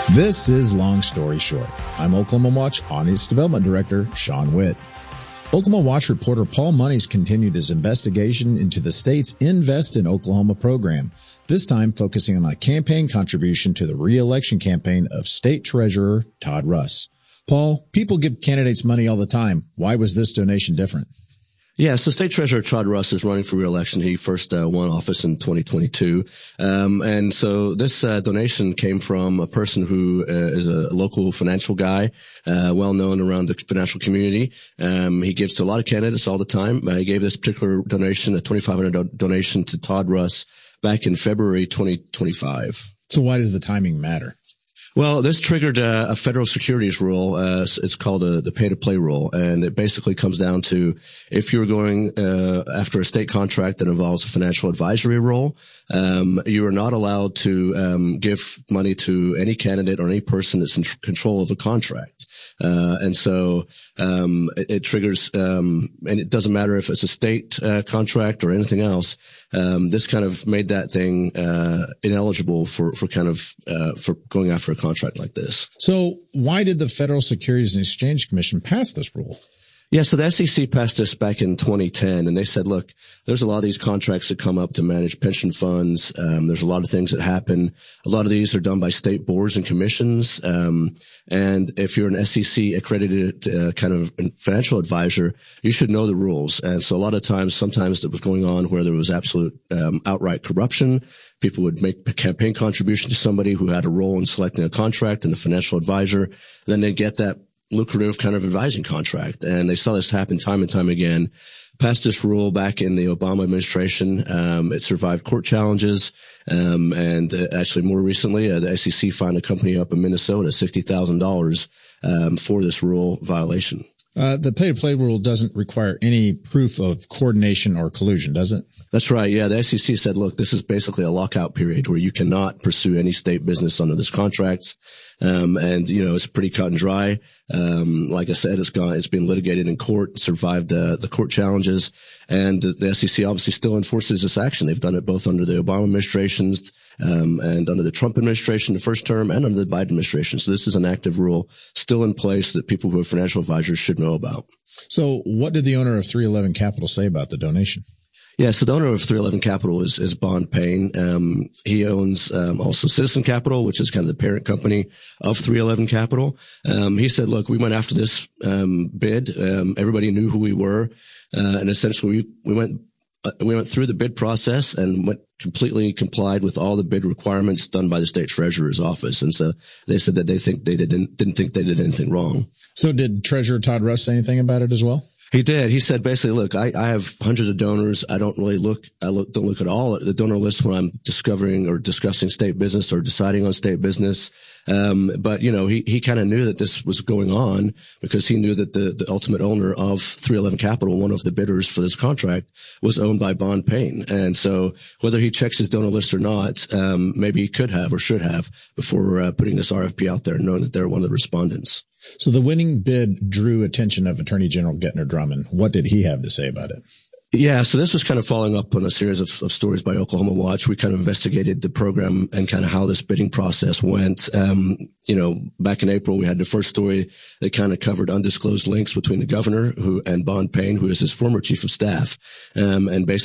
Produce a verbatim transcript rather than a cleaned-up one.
This is Long Story Short. I'm Oklahoma Watch Audience Development Director Sean Witt. Oklahoma Watch reporter Paul Monies continued his investigation into the state's Invest in Oklahoma program, this time focusing on a campaign contribution to the re-election campaign of State Treasurer Todd Russ. Paul, people give candidates money all the time. Why was this donation different? Yeah, so State Treasurer Todd Russ is running for re-election. He first uh, won office in twenty twenty-two. Um, and so this uh, donation came from a person who uh, is a local financial guy, uh, well known around the financial community. Um, he gives to a lot of candidates all the time. Uh, he gave this particular donation, a twenty-five hundred dollars do- donation to Todd Russ back in February twenty twenty-five. So why does the timing matter? Well, this triggered uh, a federal securities rule. Uh, it's called a, the pay-to-play rule, and it basically comes down to if you're going uh, after a state contract that involves a financial advisory role, um, you are not allowed to um, give money to any candidate or any person that's in tr- control of a contract. Uh, and so, um, it, it triggers, um, and it doesn't matter if it's a state, uh, contract or anything else. Um, this kind of made that thing, uh, ineligible for, for kind of, uh, for going after a contract like this. So why did the Federal Securities and Exchange Commission pass this rule? Yeah, so the S E C passed this back in twenty ten, and they said, look, there's a lot of these contracts that come up to manage pension funds. Um, there's a lot of things that happen. A lot of these are done by state boards and commissions. Um, and if you're an S E C accredited uh, kind of financial advisor, you should know the rules. And so a lot of times, sometimes that was going on where there was absolute um, outright corruption. People would make a campaign contribution to somebody who had a role in selecting a contract and a financial advisor. Then they'd get that lucrative kind of advising contract. And they saw this happen time and time again. Passed this rule back in the Obama administration. Um, it survived court challenges. Um, and uh, actually more recently, uh, the S E C fined a company up in Minnesota sixty thousand dollars, um, for this rule violation. Uh, the pay-to-play rule doesn't require any proof of coordination or collusion, does it? That's right. Yeah. The S E C said, look, this is basically a lockout period where you cannot pursue any state business under this contract. Um, and, you know, it's pretty cut and dry. Um, like I said, it's gone, it's been litigated in court, survived, uh, the court challenges. And the S E C obviously still enforces this action. They've done it both under the Obama administrations, um, and under the Trump administration, the first term, and under the Biden administration. So this is an active rule still in place that people who are financial advisors should know about. So what did the owner of three eleven Capital say about the donation? Yeah, so the owner of three eleven Capital is, is Bond Payne. Um, he owns, um, also Citizen Capital, which is kind of the parent company of three eleven Capital. Um, he said, look, we went after this, um, bid. Um, everybody knew who we were. Uh, and essentially we, we went, uh, we went through the bid process and went completely complied with all the bid requirements done by the state treasurer's office. And so they said that they think they didn't, didn't think they did anything wrong. So did Treasurer Todd Russ say anything about it as well? He did. He said basically, look, I, I have hundreds of donors. I don't really look, I look, don't look at all at the donor list when I'm discovering or discussing state business or deciding on state business. Um, but you know, he, he kind of knew that this was going on because he knew that the, the ultimate owner of three eleven Capital, one of the bidders for this contract, was owned by Bond Payne. And so whether he checks his donor list or not, um, maybe he could have or should have before uh, putting this R F P out there, knowing that they're one of the respondents. So the winning bid drew attention of Attorney General Gettner Drummond. What did he have to say about it? Yeah, so this was kind of following up on a series of, of stories by Oklahoma Watch. We kind of investigated the program and kind of how this bidding process went. Um, you know, back in April, we had the first story that kind of covered undisclosed links between the governor who and Bond Payne, who is his former chief of staff, um, and basically